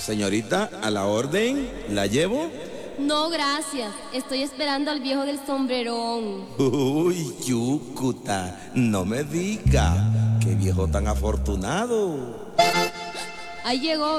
Señorita, a la orden, ¿la llevo? No, gracias. Estoy esperando al viejo del sombrerón. Uy, Chúcuta, no me diga. Qué viejo tan afortunado. Ahí llegó.